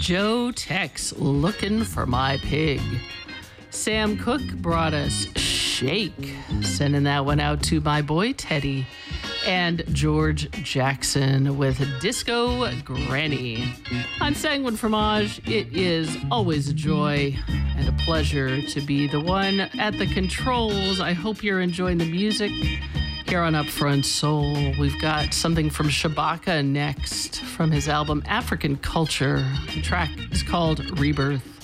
Joe Tex, Looking for My Pig. Sam Cooke brought us Shake, sending that one out to my boy Teddy. And George Jackson with Disco Granny. I'm Sanguine Fromage. It is always a joy and a pleasure to be the one at the controls. I hope you're enjoying the music. Here on Upfront Soul, we've got something from Shabaka next from his album African Culture. The track is called Rebirth.